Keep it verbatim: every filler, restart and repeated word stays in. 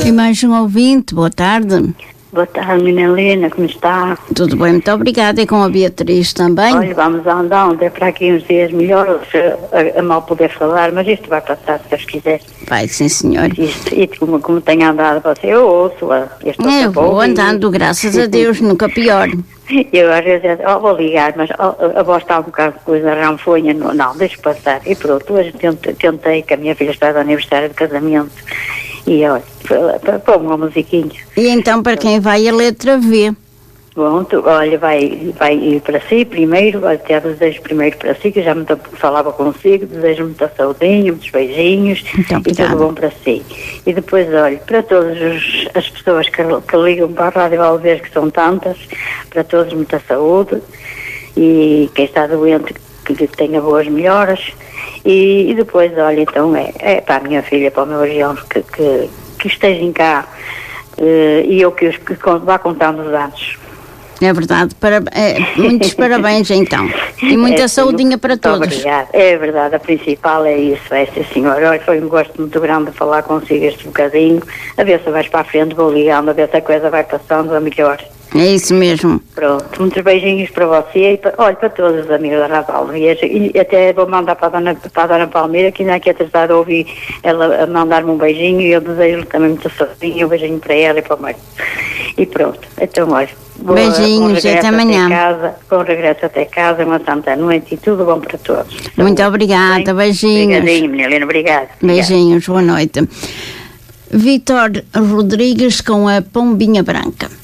E mais um ouvinte, boa tarde. Boa tarde, minha Helena, como está? Tudo bem, muito obrigada. E com a Beatriz também? Olha, vamos andando, é para aqui uns dias melhores, a, a mal poder falar, mas isto vai passar, se Deus quiser. Vai, sim, senhor. Isto, isto como, como tem andado você, eu ouço. Este é, eu vou andando, graças a Deus, nunca pior. Eu às vezes, oh, vou ligar, mas oh, a voz está um bocado de coisa ranfonha, não, não, deixa passar. E pronto, hoje tentei, tentei, que a minha filha está no aniversário de casamento, e olha, pôr uma musiquinha. E então para quem vai a letra V? Pronto, olha, vai, vai ir para si primeiro, até desejo primeiro para si, que já me falava consigo, desejo muita saudinha, muitos beijinhos, então, e tudo bom para si. E depois, olha, para todas as pessoas que, que ligam para a Rádio Alves, que são tantas, para todos muita saúde, e quem está doente que, que tenha boas melhoras, e, e depois, olha, então é, é para a minha filha, para o meu região, que, que, que estejam cá, uh, e eu que, os, que vá contando os anos. É verdade, para, é, muitos parabéns então, e muita é, saudinha para todos. Obrigada, é verdade, a principal é isso, é sim senhora. Olha, foi um gosto muito grande de falar consigo este bocadinho, a ver se vais para a frente, vou ligando, a ver se a coisa vai passando a melhor. É isso mesmo. Pronto, muitos beijinhos para você e para, olha, para todos os amigos da Rádio Alves, e até vou mandar para a dona, para a dona Palmeira, que ainda aqui atrasada ouvi ela mandar-me um beijinho, e eu desejo-lhe também muito saudinho, um beijinho para ela e para o marido. E pronto, então olha, boa, beijinhos, até amanhã. Até casa, bom regresso até casa, uma santa noite e tudo bom para todos. Muito obrigada, beijinhos. Obrigadinho, minha Helena, obrigada. Beijinhos, boa noite. Vítor Rodrigues com a Pombinha Branca.